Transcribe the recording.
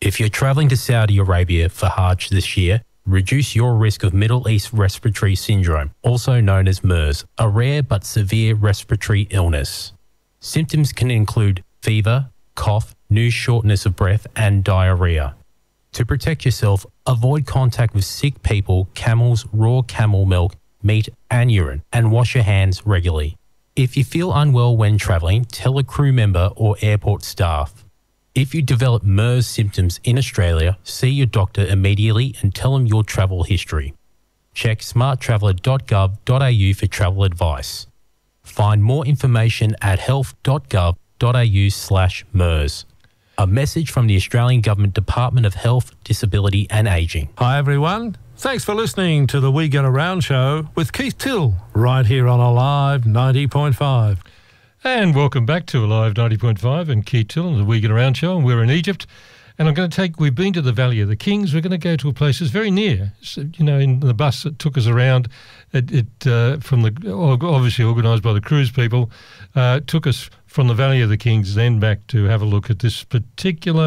If you're travelling to Saudi Arabia for Hajj this year, reduce your risk of Middle East Respiratory Syndrome, also known as MERS, a rare but severe respiratory illness. Symptoms can include fever, cough, new shortness of breath, and diarrhea. To protect yourself, avoid contact with sick people, camels, raw camel milk, meat, and urine, and wash your hands regularly. If you feel unwell when travelling, tell a crew member or airport staff. If you develop MERS symptoms in Australia, see your doctor immediately and tell them your travel history. Check smarttraveller.gov.au for travel advice. Find more information at health.gov.au/MERS. A message from the Australian Government Department of Health, Disability and Ageing. Hi everyone. Thanks for listening to the We Get Around show with Keith Till right here on Alive 90.5. And welcome back to Alive 90.5 and Keith Till and the We Get Around show. And we're in Egypt. And we've been to the Valley of the Kings. We're going to go to a place that's very near. So, in the bus that took us around, obviously organised by the cruise people, took us from the Valley of the Kings then back to have a look at this particular